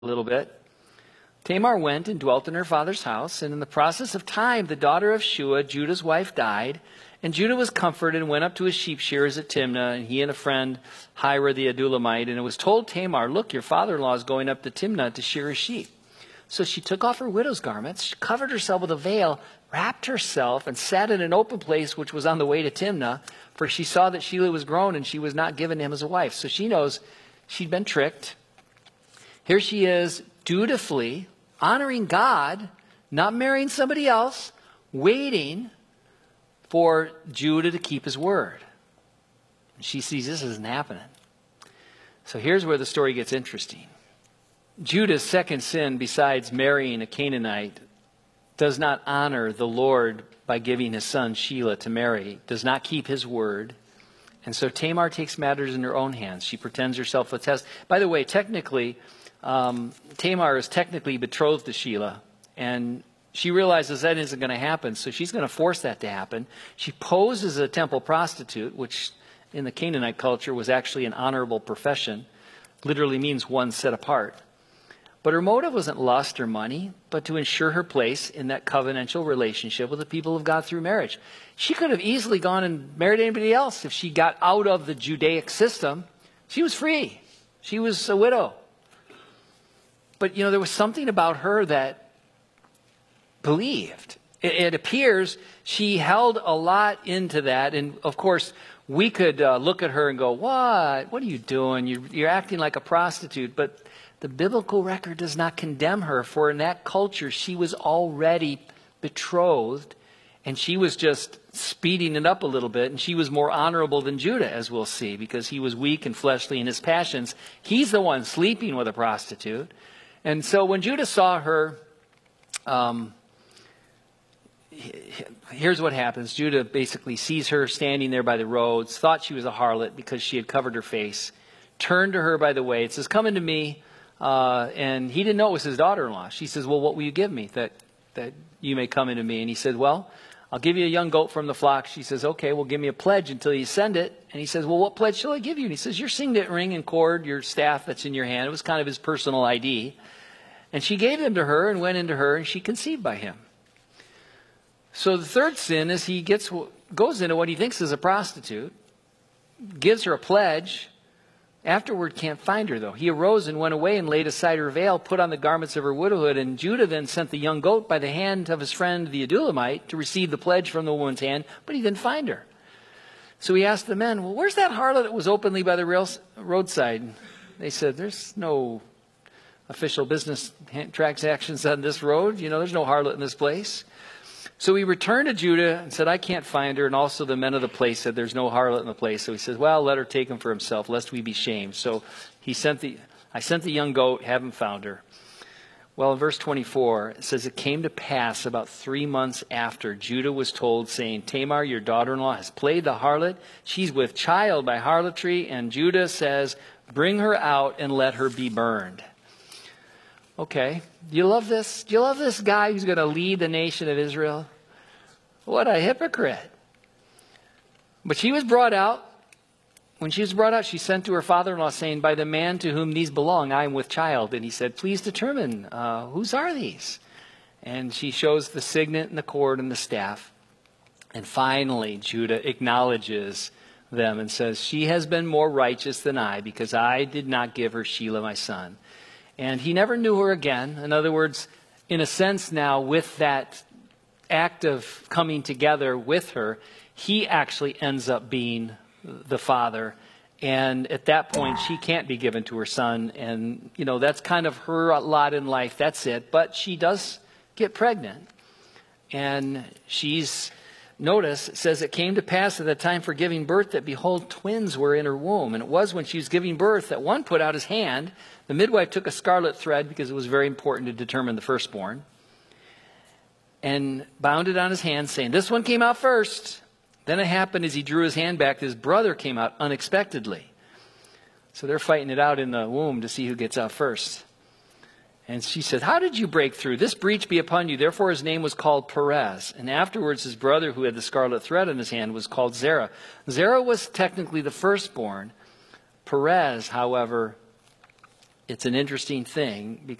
a little bit. Tamar went and dwelt in her father's house, and in the process of time, the daughter of Shua, Judah's wife, died. And Judah was comforted and went up to his sheep shearers at Timnah, and he and a friend, Hira the Adullamite. And it was told Tamar, "Look, your father-in-law is going up to Timnah to shear his sheep." So she took off her widow's garments, she covered herself with a veil, wrapped herself, and sat in an open place which was on the way to Timnah, for she saw that Shelah was grown, and she was not given to him as a wife. So she knows she'd been tricked. Here she is, dutifully honoring God, not marrying somebody else, waiting for Judah to keep his word. She sees this isn't happening. So here's where the story gets interesting. Judah's second sin, besides marrying a Canaanite, does not honor the Lord by giving his son Shelah to marry, does not keep his word. And so Tamar takes matters in her own hands. She pretends herself a test. By the way, technically, Tamar is technically betrothed to Shelah, and she realizes that isn't going to happen, so she's going to force that to happen. She poses as a temple prostitute, which in the Canaanite culture was actually an honorable profession. Literally means one set apart. But her motive wasn't lust or money, but to ensure her place in that covenantal relationship with the people of God through marriage. She could have easily gone and married anybody else if she got out of the Judaic system. She was free. She was a widow. But, there was something about her that believed. It appears she held a lot into that. And, of course, we could look at her and go, what? What are you doing? You're acting like a prostitute. But the biblical record does not condemn her, for in that culture she was already betrothed, and she was just speeding it up a little bit, and she was more honorable than Judah, as we'll see, because he was weak and fleshly in his passions. He's the one sleeping with a prostitute. And so when Judah saw her, here's what happens. Judah basically sees her standing there by the roads, thought she was a harlot because she had covered her face, turned to her by the way. It says, "Come into me." And he didn't know it was his daughter-in-law. She says, "Well, what will you give me that you may come into me?" And he said, "Well, I'll give you a young goat from the flock." She says, "Okay, well, give me a pledge until you send it." And he says, "Well, what pledge shall I give you?" And he says, "Your signet ring and cord, your staff that's in your hand." It was kind of his personal ID. And she gave them to her and went into her, and she conceived by him. So the third sin is he goes into what he thinks is a prostitute, gives her a pledge. Afterward can't find her, though. He arose and went away and laid aside her veil, put on the garments of her widowhood. And Judah then sent the young goat by the hand of his friend the Adullamite to receive the pledge from the woman's hand, but he didn't find her. So he asked the men, "Well, where's that harlot that was openly by the roadside?" They said, "There's no official business transactions on this road. There's no harlot in this place." So he returned to Judah and said, "I can't find her." And also the men of the place said, "There's no harlot in the place." So he says, "Well, let her take him for himself, lest we be shamed." So I sent the young goat, haven't found her. Well, in verse 24, it says, "It came to pass about 3 months after, Judah was told, saying, Tamar, your daughter-in-law, has played the harlot. She's with child by harlotry." And Judah says, "Bring her out and let her be burned." Okay, do you love this? Do you love this guy who's going to lead the nation of Israel? What a hypocrite. But she was brought out. When she was brought out, she sent to her father-in-law, saying, "By the man to whom these belong, I am with child." And he said, "Please determine, whose are these?" And she shows the signet and the cord and the staff. And finally, Judah acknowledges them and says, "She has been more righteous than I, because I did not give her Shelah, my son." And he never knew her again. In other words, in a sense now, with that act of coming together with her, he actually ends up being the father. And at that point, she can't be given to her son. And, that's kind of her lot in life. That's it. But she does get pregnant. And notice, it says, "It came to pass at the time for giving birth that, behold, twins were in her womb. And it was when she was giving birth that one put out his hand. The midwife took a scarlet thread," because it was very important to determine the firstborn, "and bound it on his hand, saying, 'This one came out first.' Then it happened as he drew his hand back, his brother came out unexpectedly." So they're fighting it out in the womb to see who gets out first. And she said, "How did you break through? This breach be upon you." Therefore his name was called Perez. And afterwards his brother, who had the scarlet thread in his hand, was called Zerah. Zerah was technically the firstborn. Perez, however, it's an interesting thing